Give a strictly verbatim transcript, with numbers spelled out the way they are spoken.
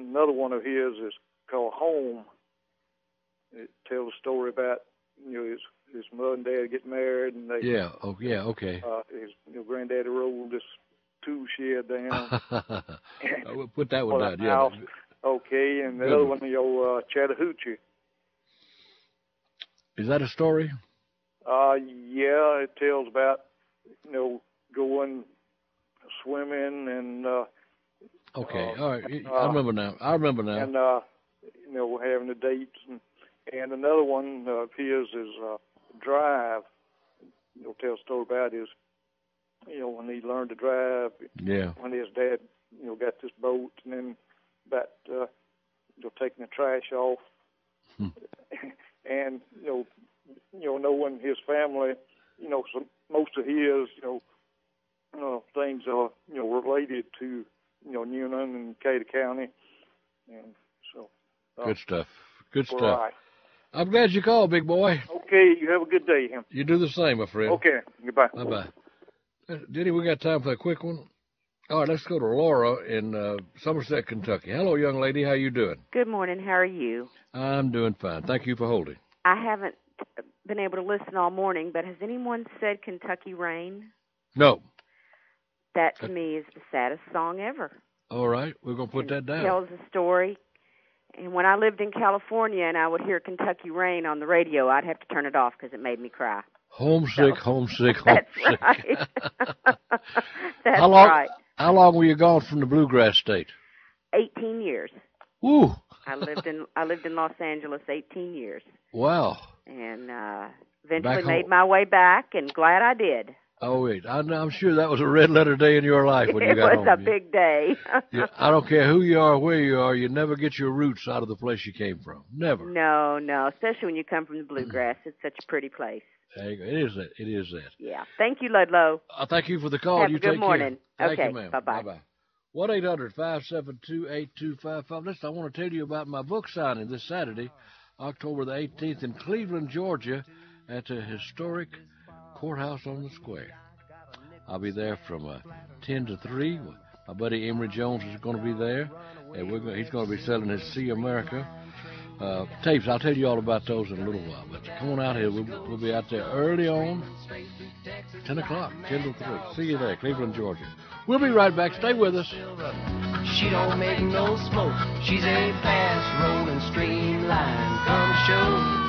another one of his is called Home. It tells a story about, you know, his his mother and dad get married, and they yeah, oh yeah, okay. Uh, his you know, granddaddy rolled this tool shed down. We'll put that one down. Yeah. House. Okay, and the Good other one. one, you know, uh, Chattahoochee. Is that a story? Uh, yeah, it tells about, you know, going swimming and. Uh, okay, uh, all right. uh, I remember now. I remember now. And uh, you know, having the dates, and and another one of his is uh, Drive. You know, tell a story about his, you know, when he learned to drive. Yeah. When his dad, you know, got this boat, and then about uh, you know, taking the trash off, Hmm. and you know, you know, knowing his family, you know, some, most of his, you know, uh, things are, you know, related to, you know, Newnan and Cater County, and so. Uh, Good stuff. Good stuff. Right. I'm glad you called, big boy. Okay, you have a good day, him. You do the same, my friend. Okay, goodbye. Bye-bye. Uh, Denny, we got time for a quick one. All right, let's go to Laura in uh, Somerset, Kentucky. Hello, young lady. How you doing? Good morning. How are you? I'm doing fine. Thank you for holding. I haven't been able to listen all morning, but has anyone said Kentucky Rain? No. That, to me, is the saddest song ever. All right, we're going to put that down. It tells a story. And when I lived in California and I would hear Kentucky Rain on the radio, I'd have to turn it off because it made me cry. Homesick, So, homesick, that's homesick. right. That's how long, right. How long were you gone from the bluegrass state? Eighteen years. Woo! I lived in I lived in Los Angeles eighteen years, Wow. and uh, eventually Back made home. my way back, and glad I did. Oh, wait. I'm, I'm sure that was a red letter day in your life when you It got was home. a big day. You, I don't care who you are, where you are, you never get your roots out of the place you came from. Never. No, no, especially when you come from the bluegrass. It's such a pretty place. There you go. It is that. It is that. Yeah. Thank you, Ludlow. Uh, thank you for the call. Have you a good take morning. Care. Thank Okay, you, ma'am. bye-bye. Bye-bye. one eight hundred five seven two eight two five five. Listen, I want to tell you about my book signing this Saturday, October the eighteenth, in Cleveland, Georgia, at the historic courthouse on the square. I'll be there from uh, ten to three. My buddy Emory Jones is going to be there, and we're going, he's going to be selling his See America uh, tapes. I'll tell you all about those in a little while. But come on out here. We'll, we'll be out there early on, ten o'clock, ten to three. See you there, Cleveland, Georgia. We'll be right back. Stay with us. She don't make no smoke. She's a fast rolling streamline. Come show